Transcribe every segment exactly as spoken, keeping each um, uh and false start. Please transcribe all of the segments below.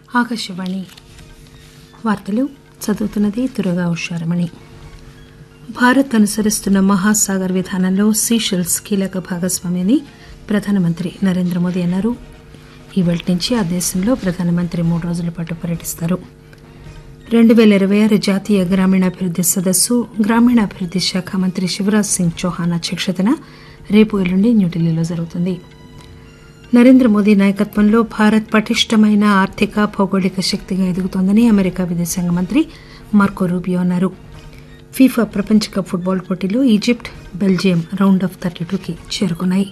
ఆకాశవాణి వార్తలు చదువుతున్నది దుర్గా ఉషారమణి. భారత్ అనుసరిస్తున్న మహాసాగర్ విధానంలో సీషెల్స్ కీలక భాగస్వామి ప్రధానమంత్రి నరేంద్ర మోదీ అన్నారు. ఈవేళ నుంచి ఆ దేశంలో ప్రధానమంత్రి మూడు రోజుల పాటు పర్యటిస్తారు. రెండు పేల ఇరవై ఆరు జాతీయ గ్రామీణాభివృద్ది సదస్సు గ్రామీణాభివృద్ది శాఖ మంత్రి శివరాజ్ సింగ్ చౌహాన్ అధ్యక్షతన రేపు ఎల్లుండి న్యూఢిల్లీలో జరుగుతుంది. నరేంద్ర మోదీ నాయకత్వంలో భారత్ పటిష్టమైన ఆర్థిక భౌగోళిక శక్తిగా ఎదుగుతోందని అమెరికా విదేశాంగ మంత్రి మార్కో రూబియో అన్నారు. ఫీఫా ప్రపంచ కప్ ఫుట్బాల్ పోటీలో Egypt Belgium round of thirty టూకి చేరుకున్నాయి.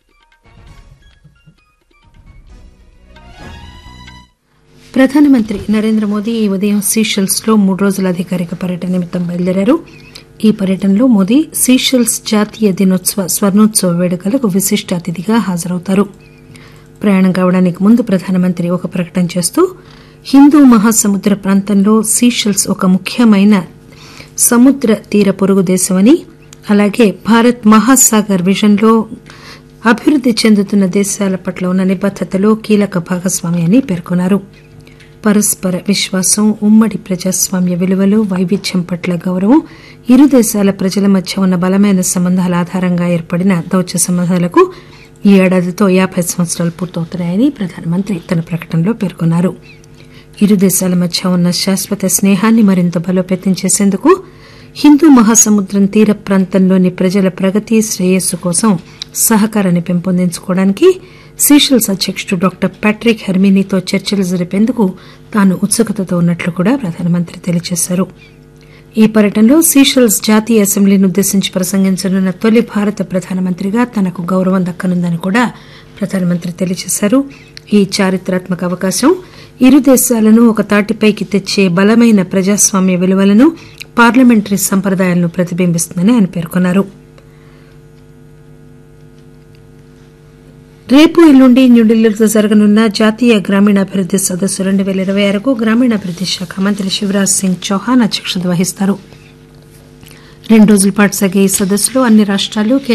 ప్రధానమంత్రి నరేంద్ర మోదీ ఈ ఉదయం సీషెల్స్ లో మూడు రోజుల అధికారిక పర్యటన నిమిత్తం బయలుదేరారు. ఈ పర్యటనలో మోదీ సీషెల్స్ జాతీయ దినోత్సవ స్వర్ణోత్సవ వేడుకలకు విశిష్ట అతిథిగా హాజరవుతారు. ప్రయాణం కావడానికి ముందు ప్రధానమంత్రి ఒక ప్రకటన చేస్తూ హిందూ మహాసముద్ర ప్రాంతంలో సీషెల్స్ ఒక ముఖ్యమైన సముద్ర తీర పొరుగు దేశమని, అలాగే భారత్ మహాసాగర్ విజన్లో అభివృద్ది చెందుతున్న దేశాల పట్ల ఉన్న నిబద్దతలో కీలక భాగస్వామి అని పేర్కొన్నారు. పరస్పర విశ్వాసం, ఉమ్మడి ప్రజాస్వామ్య విలువలు, వైవిధ్యం పట్ల గౌరవం, ఇరు దేశాల ప్రజల మధ్య ఉన్న బలమైన సంబంధాల ఆధారంగా ఏర్పడిన దౌత్య సంబంధాలకు ఈ ఏడాదితో యాబై సంవత్సరాలు పూర్తవుతున్నాయని ప్రధానమంత్రి తన ప్రకటనలో పేర్కొన్నారు. ఇరు దేశాల మధ్య ఉన్న శాశ్వత స్నేహాన్ని మరింత బలోపేతం చేసేందుకు హిందూ మహాసముద్రం తీర ప్రాంతంలోని ప్రజల ప్రగతి, శ్రేయస్సు కోసం సహకారాన్ని పెంపొందించుకోవడానికి సీషెల్స్ అధ్యకుడు డాక్టర్ ప్యాట్రిక్ హెర్మినీతో చర్చలు జరిపేందుకు తాను ఉత్సుకతతో ఉన్నట్లు కూడా ప్రధానమంత్రి తెలియజేశారు. ఈ పర్యటనలో సీషెల్స్ జాతీయ అసెంబ్లీని ఉద్దేశించి ప్రసంగించనున్న తొలి భారత ప్రధానమంత్రిగా తనకు గౌరవం దక్కనుందని కూడా ప్రధానమంత్రి తెలియజేశారు. ఈ చారిత్రాత్మక అవకాశం ఇరు దేశాలను ఒక తాటిపైకి తెచ్చే బలమైన ప్రజాస్వామ్య విలువలను, పార్లమెంటరీ సంప్రదాయాలను ప్రతిబింబిస్తుందని ఆయన పేర్కొన్నారు. రేపు ఎల్లుండి న్యూఢిల్లీలో జరగనున్న జాతీయ గ్రామీణాభివృద్ది సదస్సు రెండు పేల ఇరవై ఆరుకు గ్రామీణాభివృద్ది శాఖ మంత్రి శివరాజ్ సింగ్ చౌహాన్ అధ్యక్షత వహిస్తారు. రెండు రోజుల పాటు సాగే ఈ సదస్సులో అన్ని రాష్టాలు